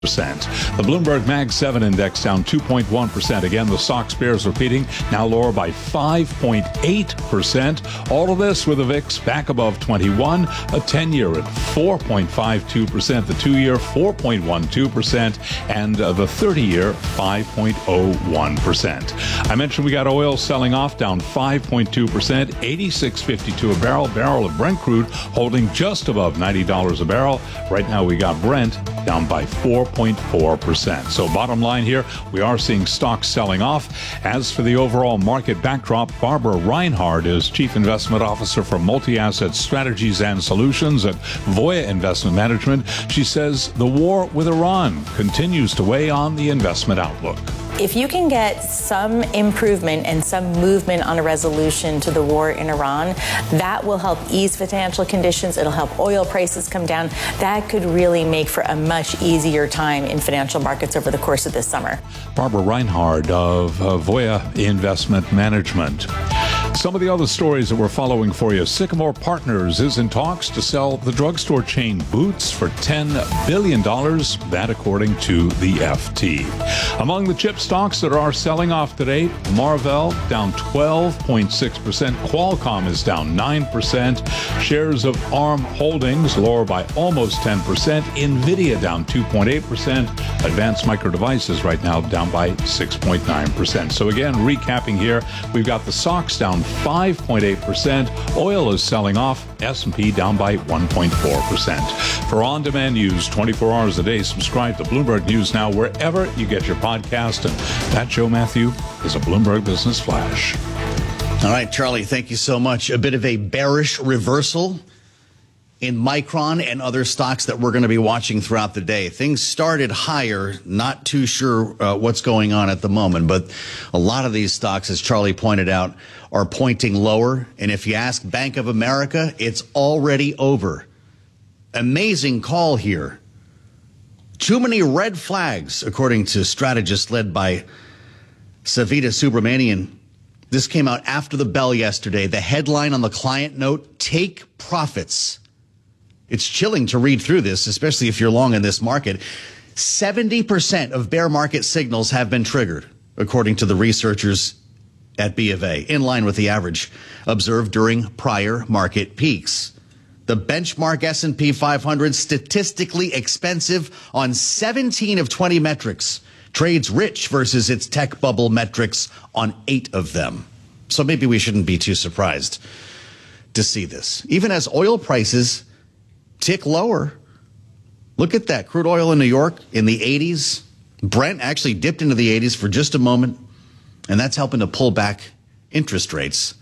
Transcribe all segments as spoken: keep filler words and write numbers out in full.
percent. The Bloomberg Mag seven index down two point one percent. Again, the stocks bears repeating, now lower by five point eight percent. All of this with the V I X back above twenty-one, a ten-year at four point five two percent, the two-year four point one two percent, and uh, the thirty-year five point oh one percent. I mentioned we got oil selling off down five point two percent, eighty-six fifty-two a barrel. Barrel of Brent crude holding just above ninety dollars a barrel. Right now we got Brent down by four point four percent. So bottom line here, we are seeing stocks selling off. As for the overall market backdrop, Barbara Reinhard is Chief Investment Officer for Multi-Asset Strategies and Solutions at Voya Investment Management. She says the war with Iran continues to weigh on the investment outlook. If you can get some improvement and some movement on a resolution to the war in Iran, that will help ease financial conditions. It'll help oil prices come down. That could really make for a much easier time in financial markets over the course of this summer. Barbara Reinhard of uh, Voya Investment Management. Some of the other stories that we're following for you. Sycamore Partners is in talks to sell the drugstore chain Boots for ten billion dollars. That according to the F T. Among the chip stocks that are selling off today, Marvell down twelve point six percent. Qualcomm is down nine percent. Shares of ARM Holdings lower by almost ten percent. NVIDIA down two point eight percent. Advanced Micro Devices right now down by six point nine percent. So again, recapping here, we've got the stocks down five point eight percent. Oil is selling off. S and P down by one point four percent. For on-demand news twenty-four hours a day, subscribe to Bloomberg News Now wherever you get your podcast. And that, Joe Matthew, is a Bloomberg Business Flash. All right, Charlie, thank you so much. A bit of a bearish reversal in Micron and other stocks that we're going to be watching throughout the day. Things started higher, not too sure uh, what's going on at the moment, but a lot of these stocks, as Charlie pointed out, are pointing lower. And if you ask Bank of America, it's already over. Amazing call here. Too many red flags, according to strategists led by Savita Subramanian. This came out after the bell yesterday. The headline on the client note, take profits. It's chilling to read through this, especially if you're long in this market. seventy percent of bear market signals have been triggered, according to the researchers at B of A, in line with the average observed during prior market peaks. The benchmark S and P five hundred, statistically expensive on seventeen of twenty metrics, trades rich versus its tech bubble metrics on eight of them. So maybe we shouldn't be too surprised to see this. Even as oil prices tick lower. Look at that. Crude oil in New York in the eighties. Brent actually dipped into the eighties for just a moment, and that's helping to pull back interest rates.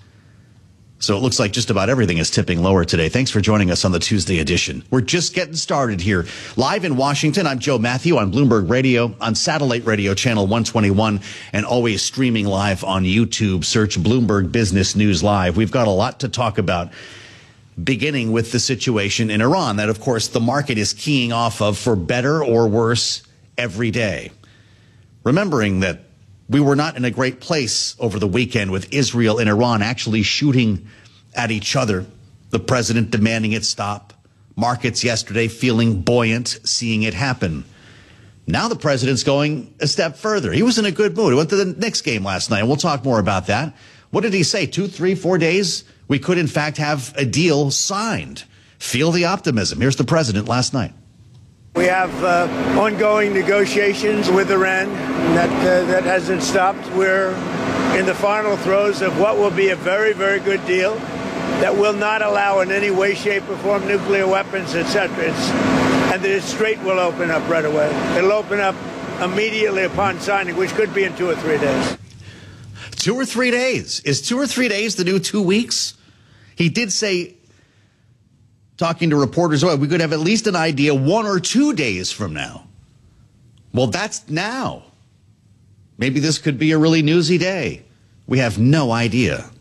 So it looks like just about everything is tipping lower today. Thanks for joining us on the Tuesday edition. We're just getting started here. Live in Washington, I'm Joe Matthew on Bloomberg Radio, on Satellite Radio Channel one twenty-one, and always streaming live on YouTube. Search Bloomberg Business News Live. We've got a lot to talk about, beginning with the situation in Iran that, of course, the market is keying off of for better or worse every day. Remembering that we were not in a great place over the weekend with Israel and Iran actually shooting at each other, the president demanding it stop, markets yesterday feeling buoyant, seeing it happen. Now the president's going a step further. He was in a good mood. He went to the Knicks game last night, and we'll talk more about that. What did he say? Two, three, four days? We could, in fact, have a deal signed. Feel the optimism. Here's the president last night. We have uh, ongoing negotiations with Iran. That, uh, that hasn't stopped. We're in the final throes of what will be a very, very good deal that will not allow in any way, shape, or form nuclear weapons, et cetera. It's, and the Strait will open up right away. It'll open up immediately upon signing, which could be in two or three days. Two or three days. Is two or three days the new two weeks? He did say, talking to reporters, oh, we could have at least an idea one or two days from now. Well, that's now. Maybe this could be a really newsy day. We have no idea.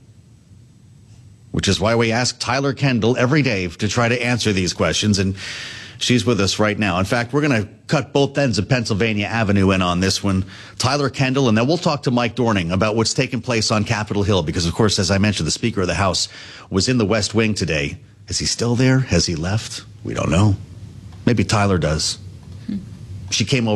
Which is why we ask Tyler Kendall every day to try to answer these questions. And she's with us right now. In fact, we're going to cut both ends of Pennsylvania Avenue in on this one. Tyler Kendall, and then we'll talk to Mike Dorning about what's taking place on Capitol Hill. Because, of course, as I mentioned, the Speaker of the House was in the West Wing today. Is he still there? Has he left? We don't know. Maybe Tyler does. she came over.